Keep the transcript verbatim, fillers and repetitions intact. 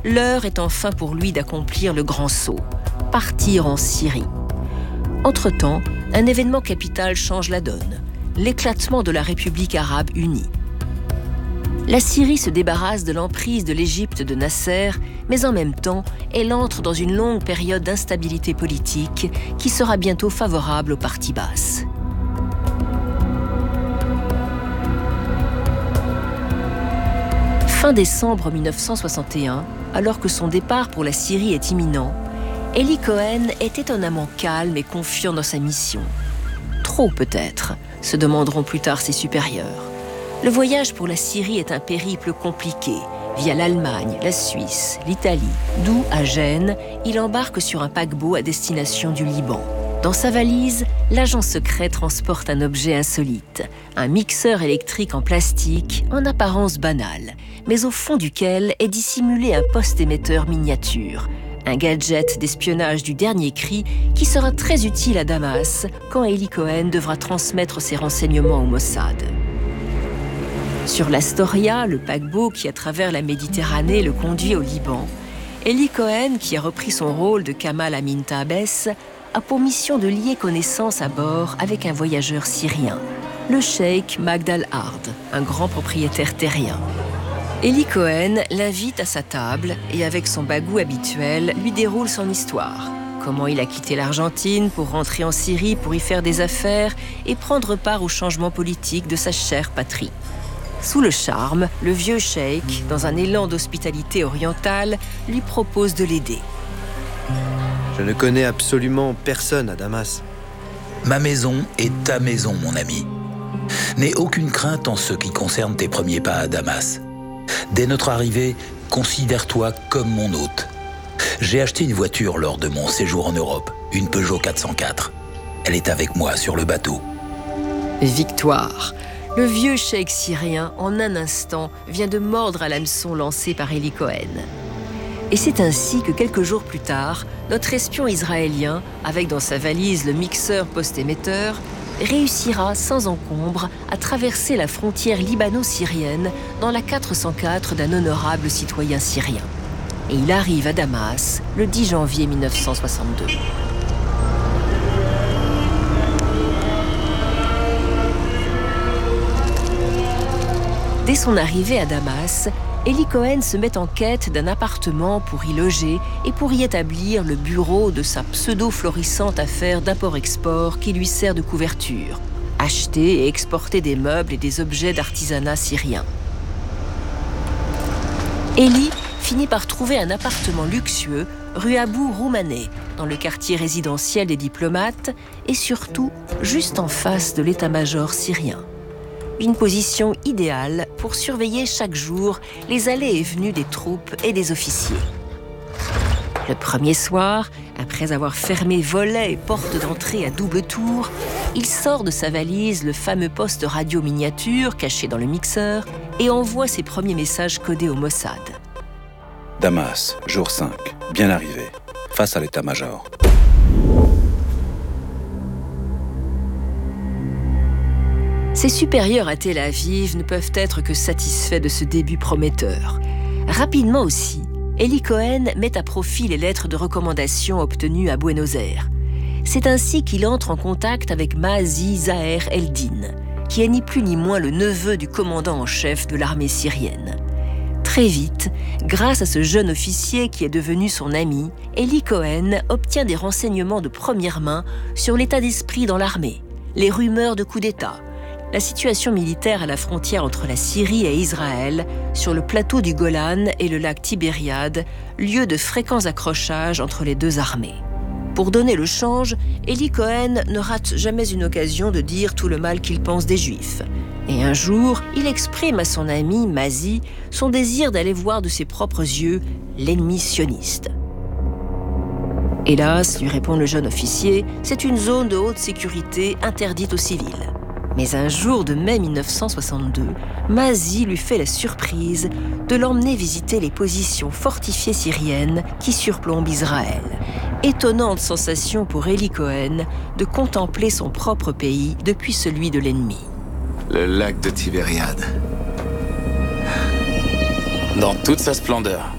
l'heure est enfin pour lui d'accomplir le grand saut, partir en Syrie. Entre-temps, un événement capital change la donne, l'éclatement de la République arabe unie. La Syrie se débarrasse de l'emprise de l'Égypte de Nasser, mais en même temps, elle entre dans une longue période d'instabilité politique qui sera bientôt favorable aux parties basses. Fin décembre mille neuf cent soixante et un, alors que son départ pour la Syrie est imminent, Eli Cohen est étonnamment calme et confiant dans sa mission. Trop peut-être, se demanderont plus tard ses supérieurs. Le voyage pour la Syrie est un périple compliqué, via l'Allemagne, la Suisse, l'Italie, d'où, à Gênes, il embarque sur un paquebot à destination du Liban. Dans sa valise, l'agent secret transporte un objet insolite, un mixeur électrique en plastique, en apparence banal, mais au fond duquel est dissimulé un poste émetteur miniature, un gadget d'espionnage du dernier cri qui sera très utile à Damas quand Eli Cohen devra transmettre ses renseignements au Mossad. Sur l'Astoria, le paquebot qui, à travers la Méditerranée, le conduit au Liban, Eli Cohen, qui a repris son rôle de Kamal Amin Tabès, a pour mission de lier connaissance à bord avec un voyageur syrien, le cheikh Magd al-Ard, un grand propriétaire terrien. Eli Cohen l'invite à sa table et, avec son bagou habituel, lui déroule son histoire. Comment il a quitté l'Argentine pour rentrer en Syrie pour y faire des affaires et prendre part au changement politique de sa chère patrie. Sous le charme, le vieux cheikh, dans un élan d'hospitalité orientale, lui propose de l'aider. Je ne connais absolument personne à Damas. Ma maison est ta maison, mon ami. N'aie aucune crainte en ce qui concerne tes premiers pas à Damas. Dès notre arrivée, considère-toi comme mon hôte. J'ai acheté une voiture lors de mon séjour en Europe, une Peugeot quatre cent quatre. Elle est avec moi sur le bateau. Victoire. Le vieux cheikh syrien, en un instant, vient de mordre à l'hameçon lancé par Eli Cohen. Et c'est ainsi que quelques jours plus tard, notre espion israélien, avec dans sa valise le mixeur post-émetteur, réussira sans encombre à traverser la frontière libano-syrienne dans la quatre cent quatre d'un honorable citoyen syrien. Et il arrive à Damas le dix janvier mille neuf cent soixante-deux. Dès son arrivée à Damas, Eli Cohen se met en quête d'un appartement pour y loger et pour y établir le bureau de sa pseudo-florissante affaire d'import-export qui lui sert de couverture, acheter et exporter des meubles et des objets d'artisanat syrien. Eli finit par trouver un appartement luxueux rue Abou Roumaneh, dans le quartier résidentiel des diplomates et surtout juste en face de l'état-major syrien. Une position idéale pour surveiller chaque jour les allées et venues des troupes et des officiers. Le premier soir, après avoir fermé volets et portes d'entrée à double tour, il sort de sa valise le fameux poste radio miniature caché dans le mixeur et envoie ses premiers messages codés au Mossad. Damas, jour cinq, bien arrivé, face à l'état-major. Ses supérieurs à Tel Aviv ne peuvent être que satisfaits de ce début prometteur. Rapidement aussi, Eli Cohen met à profit les lettres de recommandation obtenues à Buenos Aires. C'est ainsi qu'il entre en contact avec Mazi Zaher Eldin, qui est ni plus ni moins le neveu du commandant en chef de l'armée syrienne. Très vite, grâce à ce jeune officier qui est devenu son ami, Eli Cohen obtient des renseignements de première main sur l'état d'esprit dans l'armée, les rumeurs de coup d'État, la situation militaire à la frontière entre la Syrie et Israël, sur le plateau du Golan et le lac Tibériade, lieu de fréquents accrochages entre les deux armées. Pour donner le change, Eli Cohen ne rate jamais une occasion de dire tout le mal qu'il pense des Juifs. Et un jour, il exprime à son ami, Mazi, son désir d'aller voir de ses propres yeux l'ennemi sioniste. Hélas, lui répond le jeune officier, c'est une zone de haute sécurité interdite aux civils. Mais un jour de mai mille neuf cent soixante-deux, Mazi lui fait la surprise de l'emmener visiter les positions fortifiées syriennes qui surplombent Israël. Étonnante sensation pour Eli Cohen de contempler son propre pays depuis celui de l'ennemi. Le lac de Tibériade. Dans toute sa splendeur.